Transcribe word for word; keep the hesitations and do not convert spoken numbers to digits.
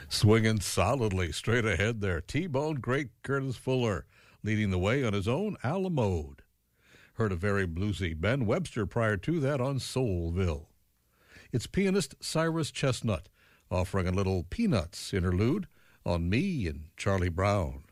Swinging solidly straight ahead there, T-Bone great Curtis Fuller leading the way on his own a la mode. Heard a very bluesy Ben Webster prior to that on Soulville. It's pianist Cyrus Chestnut offering a little Peanuts interlude on Me and Charlie Brown.